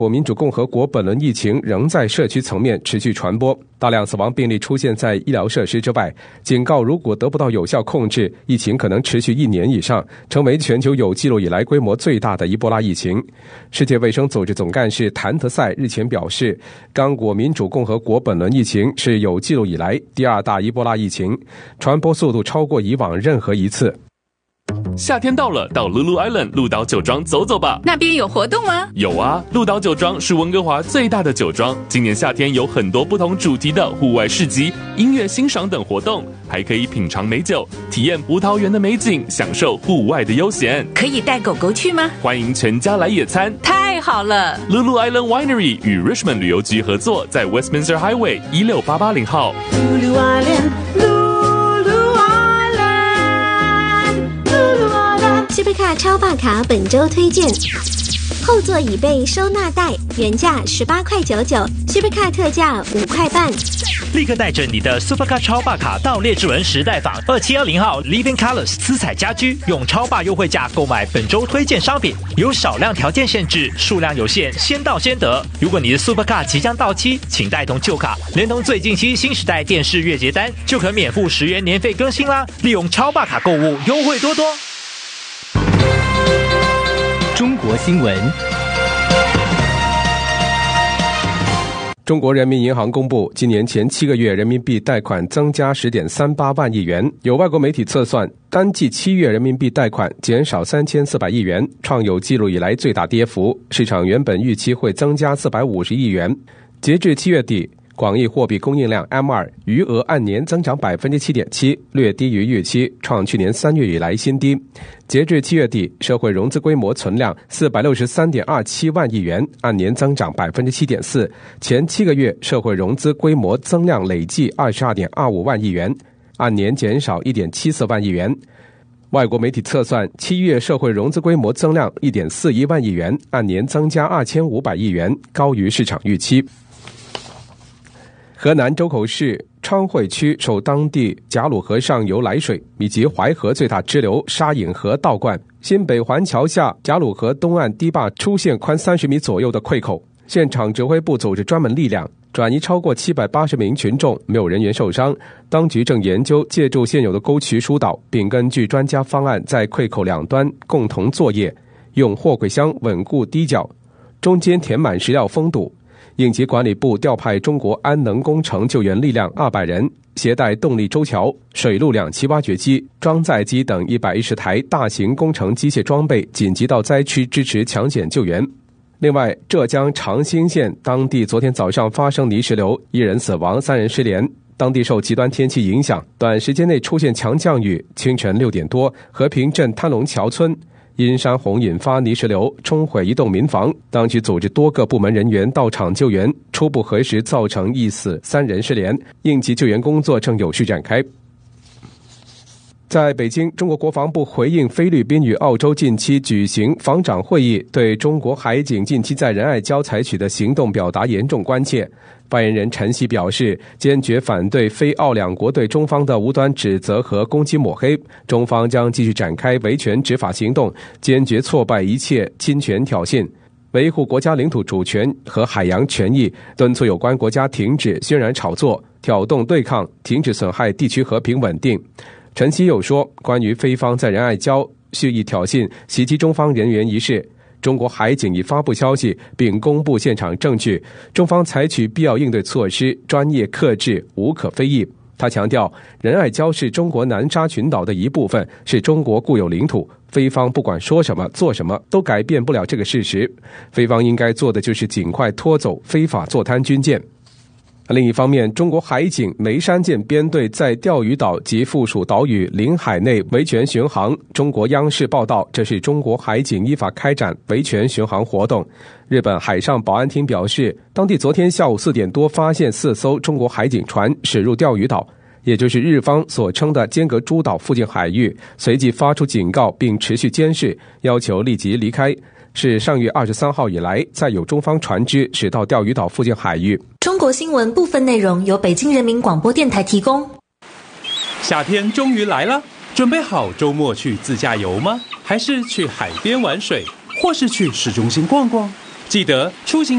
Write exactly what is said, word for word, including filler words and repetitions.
我民主共和国本轮疫情仍在社区层面持续传播，大量死亡病例出现在医疗设施之外，警告如果得不到有效控制，疫情可能持续一年以上，成为全球有记录以来规模最大的伊波拉疫情。世界卫生组织总干事谭德赛日前表示，刚果民主共和国本轮疫情是有记录以来第二大伊波拉疫情，传播速度超过以往任何一次。 夏天到了，到 Lulu Island 鹿岛酒庄走走吧。 那边有活动吗？ 有啊，鹿岛酒庄是温哥华最大的酒庄，今年夏天有很多不同主题的户外市集、音乐欣赏等活动，还可以品尝美酒，体验葡萄园的美景，享受户外的悠闲。 可以带狗狗去吗？ 欢迎全家来野餐。 太好了 ！Lulu Island Winery 与 Richmond 旅游局合作，在 Westminster Highway 一六八八零号。 Lulu Island。Lulu Island，Lulu Island。Supercar 超霸卡本周推荐：后座椅背收纳袋，原价十八块九九 ，Supercar 特价五块半。 立刻带着你的 Supercar 超霸卡到列治文时代坊二七二零号 Living Colors 私彩家居，用超霸优惠价购买本周推荐商品，有少量条件限制，数量有限，先到先得。如果你的 Supercar 即将到期，请带同旧卡，连同最近期新时代电视月结单，就可免付十元年费更新啦！利用超霸卡购物，优惠多多。 中国新闻。 中国人民银行公布，今年前七个月人民币贷款增加 十点三八万亿元。有外国媒体测算，单季七月人民币贷款减少三千四百亿元，创有记录以来最大跌幅。市场原本预期会增加四百五十亿元。截至七月底，广义货币供应量 M 二 余额按年增长 百分之七点七， 略低于预期，创去年三月以来新低。截至七月底，社会融资规模存量 四百六十三点二七万亿元，按年增长 百分之七点四， 前七个月社会融资规模增量累计 二十二点二五万亿元，按年减少 一点七四万亿元。外国媒体测算，七月社会融资规模增量 一点四一万亿元，按年增加二千五百亿元，高于市场预期。河南周口市昌惠区受当地贾鲁河上游来水以及淮河最大支流沙引河倒灌，新北环桥下贾鲁河东岸堤坝出现宽三十米左右的溃口，现场指挥部组织专门力量转移超过七百八十名群众，没有人员受伤。当局正研究借助现有的沟渠疏导，并根据专家方案在溃口两端共同作业，用货柜箱稳固堤角，中间填满石料封堵。应急管理部调派中国安能工程救援力量二百人，携带动力舟桥、水陆两栖挖掘机、装载机等一百一十台大型工程机械装备，紧急到灾区支持抢险救援。另外，浙江长兴县当地昨天早上发生泥石流，一人死亡，三人失联。当地受极端天气影响，短时间内出现强降雨。清晨六点多，和平镇滩龙桥村因山洪引发泥石流，冲毁一栋民房，当局组织多个部门人员到场救援，初步核实造成一死三人失联，应急救援工作正有序展开。在北京，中国国防部回应菲律宾与澳洲近期举行防长会议，对中国海警近期在仁爱礁采取的行动表达严重关切。发言人陈希表示，坚决反对菲澳两国对中方的无端指责和攻击抹黑，中方将继续展开维权执法行动，坚决挫败一切侵权挑衅，维护国家领土主权和海洋权益，敦促有关国家停止渲染炒作、挑动对抗，停止损害地区和平稳定。陈希又说，关于菲方在仁爱礁蓄意挑衅、袭击中方人员一事，中国海警已发布消息并公布现场证据，中方采取必要应对措施，专业克制，无可非议。他强调，仁爱礁是中国南沙群岛的一部分，是中国固有领土，菲方不管说什么做什么都改变不了这个事实，菲方应该做的就是尽快拖走非法坐滩军舰。另一方面，中国海警梅山舰编队在钓鱼岛及附属岛屿领海内维权巡航。中国央视报道，这是中国海警依法开展维权巡航活动。日本海上保安厅表示，当地昨天下午四点多发现四艘中国海警船驶入钓鱼岛，也就是日方所称的尖阁诸岛附近海域，随即发出警告并持续监视，要求立即离开。是上月二十三号以来再有中方船只驶到钓鱼岛附近海域。 中国新闻部分内容由北京人民广播电台提供。 夏天终于来了，准备好周末去自驾游吗？还是去海边玩水，或是去市中心逛逛？ 记得出行